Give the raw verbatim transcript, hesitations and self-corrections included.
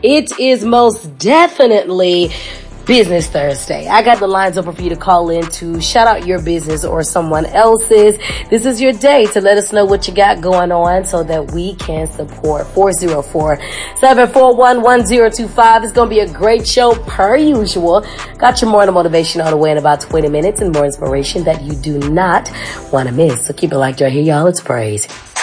It is most definitely Business Thursday. I got the lines open for you to call in to shout out your business or someone else's. This is your day to let us know what you got going on so that we can support. four oh four, seven four one, one oh two five. It's going to be a great show per usual. Got your morning motivation on the way in about twenty minutes and more inspiration that you do not want to miss. So keep it locked right here, y'all. It's praise.